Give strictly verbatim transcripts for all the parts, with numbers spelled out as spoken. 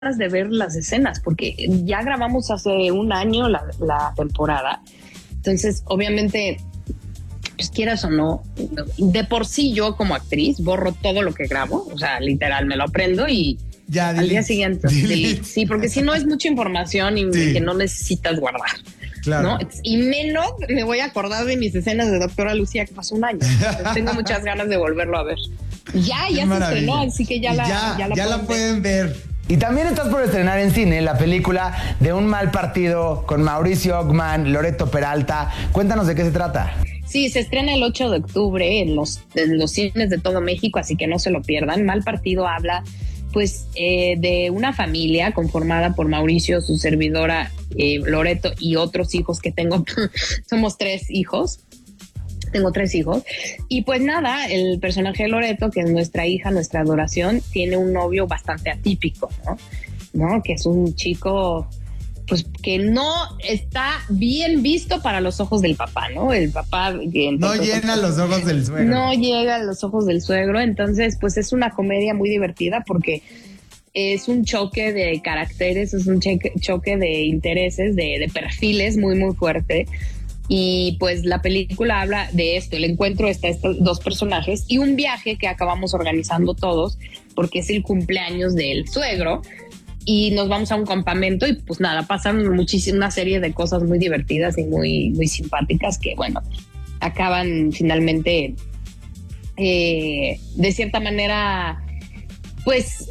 de ver las escenas, porque ya grabamos hace un año la, la temporada. Entonces, obviamente, pues quieras o no, de por sí yo como actriz borro todo lo que grabo, o sea, literal, me lo aprendo y ya, al delete, día siguiente, delete. delete. Sí, porque si no es mucha información y sí. que no necesitas guardar. Claro. ¿No? Y menos me voy a acordar de mis escenas de Doctora Lucía que pasó un año. Entonces, tengo muchas ganas de volverlo a ver. Ya, Qué ya maravilla. se estrenó, así que ya, la, ya, ya la ya pueden, la pueden ver. ver. Y también estás por estrenar en cine la película de Un mal partido con Mauricio Ockman, Loreto Peralta. Cuéntanos de qué se trata. Sí, se estrena el ocho de octubre en los, en los cines de todo México, así que no se lo pierdan. Mal partido habla pues eh, de una familia conformada por Mauricio, su servidora eh, Loreto y otros hijos que tengo. Somos tres hijos. Tengo tres hijos. Y pues nada, el personaje de Loreto, que es nuestra hija, nuestra adoración, tiene un novio bastante atípico, ¿no? ¿No? Que es un chico, pues que no está bien visto para los ojos del papá, ¿no? El papá... Que no llena los ojos del suegro. No llega a los ojos del suegro. Entonces, pues es una comedia muy divertida porque es un choque de caracteres, es un choque, choque de intereses, de, de perfiles muy, muy fuerte. Y pues la película habla de esto, el encuentro de estos dos personajes y un viaje que acabamos organizando todos porque es el cumpleaños del suegro y nos vamos a un campamento y pues nada, pasan muchísima una serie de cosas muy divertidas y muy, muy simpáticas que bueno, acaban finalmente eh, de cierta manera pues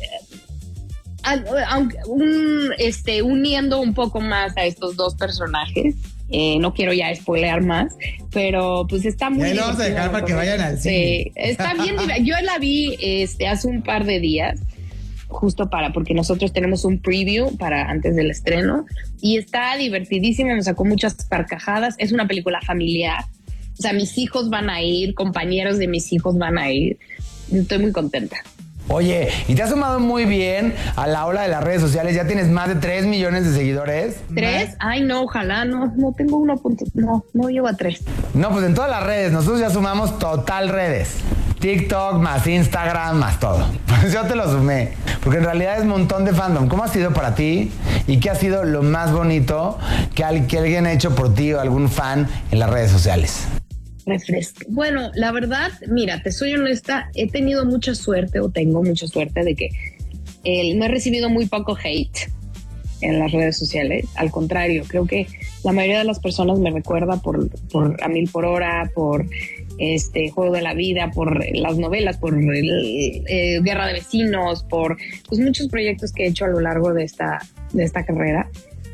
aunque un, este, uniendo un poco más a estos dos personajes. Eh, no quiero ya spoilear más, pero pues está muy bien. Ahí lo vamos a dejar para que vayan al cine. Sí, está bien. Yo la vi este, hace un par de días, justo para, porque nosotros tenemos un preview para antes del estreno y está divertidísimo, me sacó muchas carcajadas. Es una película familiar. O sea, mis hijos van a ir, compañeros de mis hijos van a ir. Estoy muy contenta. Oye, y te has sumado muy bien a la ola de las redes sociales. Ya tienes más de tres millones de seguidores. ¿Tres? Ay, no, ojalá, no, no tengo uno punto, no, no llego a tres. No, pues en todas las redes, nosotros ya sumamos total redes. TikTok, más Instagram, más todo. Pues yo te lo sumé, porque en realidad es un montón de fandom. ¿Cómo ha sido para ti? ¿Y qué ha sido lo más bonito que, al, que alguien ha hecho por ti o algún fan en las redes sociales? Refresco. Bueno, la verdad, mira, te soy honesta, he tenido mucha suerte o tengo mucha suerte de que eh, no he recibido muy poco hate en las redes sociales. Al contrario, creo que la mayoría de las personas me recuerda por, por A Mil por Hora, por este Juego de la Vida, por las novelas, por el, eh, Guerra de Vecinos, por pues, muchos proyectos que he hecho a lo largo de esta, de esta carrera.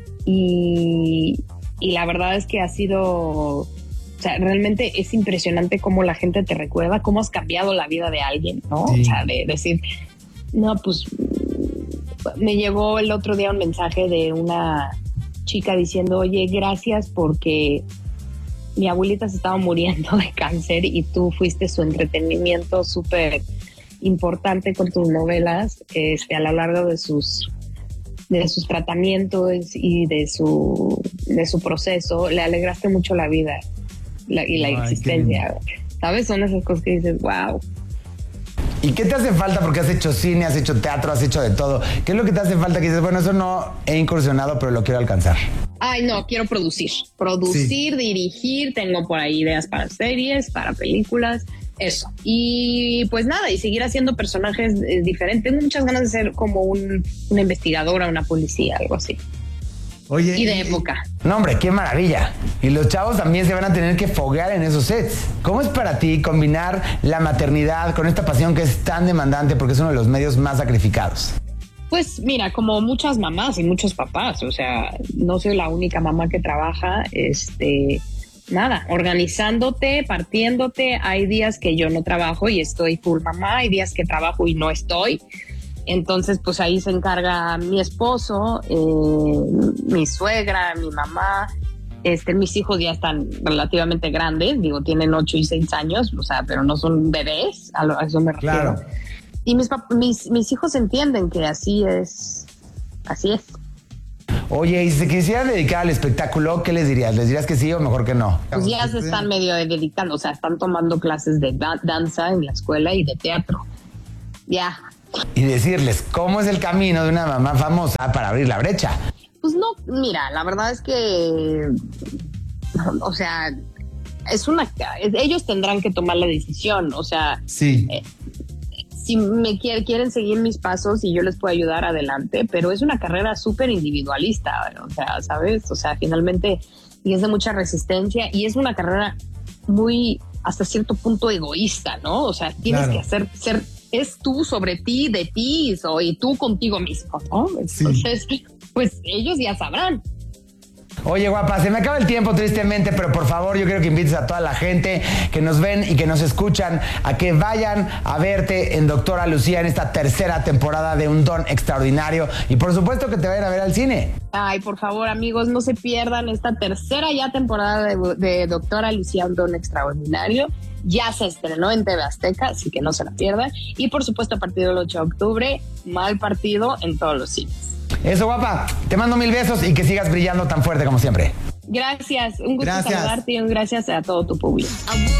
Y, y la verdad es que ha sido... O sea, realmente es impresionante cómo la gente te recuerda, cómo has cambiado la vida de alguien, ¿no? Sí. O sea, de decir, no, pues me llegó el otro día un mensaje de una chica diciendo, oye, gracias porque mi abuelita se estaba muriendo de cáncer y tú fuiste su entretenimiento súper importante con tus novelas este, a lo largo de sus... de sus tratamientos y de su, de su proceso. Le alegraste mucho la vida. La, y la Ay, existencia, ¿sabes? Son esas cosas que dices, wow. ¿Y qué te hace falta? Porque has hecho cine, has hecho teatro, has hecho de todo. ¿Qué es lo que te hace falta? Que dices, bueno, eso no he incursionado, pero lo quiero alcanzar. Ay, no, quiero producir. Producir, sí. dirigir, tengo por ahí ideas para series, para películas, eso. Y pues nada, y seguir haciendo personajes eh, diferentes. Tengo muchas ganas de ser como un, una investigadora, una policía, algo así. Oye, y de época. No, hombre, qué maravilla. Y los chavos también se van a tener que foguear en esos sets. ¿Cómo es para ti combinar la maternidad con esta pasión que es tan demandante porque es uno de los medios más sacrificados? Pues mira, como muchas mamás y muchos papás, o sea, no soy la única mamá que trabaja, este, nada, organizándote, partiéndote. Hay días que yo no trabajo y estoy full mamá, hay días que trabajo y no estoy. Entonces, pues ahí se encarga mi esposo, eh, mi suegra, mi mamá. Este, mis hijos ya están relativamente grandes, digo, tienen ocho y seis años, o sea, pero no son bebés, a, lo, a eso me refiero. Claro. Y mis, mis, mis hijos entienden que así es, así es. Oye, y si se quisieran dedicar al espectáculo, ¿qué les dirías? ¿Les dirías que sí o mejor que no? Pues ya se están medio dedicando, o sea, están tomando clases de da- danza en la escuela y de teatro. Ya. y decirles cómo es el camino de una mamá famosa para abrir la brecha. Pues no, mira, la verdad es que, o sea, es una, ellos tendrán que tomar la decisión, o sea, sí. Eh, si me quieren, quieren seguir mis pasos y yo les puedo ayudar, adelante, pero es una carrera súper individualista, o sea, ¿sabes? O sea, finalmente, y es de mucha resistencia y es una carrera muy, hasta cierto punto, egoísta, ¿no? O sea, tienes claro. que hacer, ser, es tú sobre ti, de ti, so, y tú contigo mismo, ¿no? Entonces, sí. pues ellos ya sabrán. Oye, guapa, se me acaba el tiempo tristemente, pero por favor yo quiero que invites a toda la gente que nos ven y que nos escuchan a que vayan a verte en Doctora Lucía en esta tercera temporada de Un Don Extraordinario y por supuesto que te vayan a ver al cine. Ay, por favor, amigos, no se pierdan esta tercera ya temporada de, de Doctora Lucía, Un Don Extraordinario. Ya se estrenó en T V Azteca, así que no se la pierdan. Y por supuesto, a partir del ocho de octubre, Mal Partido en todos los cines. Eso, guapa. Te mando mil besos y que sigas brillando tan fuerte como siempre. Gracias. Un gusto gracias. saludarte y un gracias a todo tu público.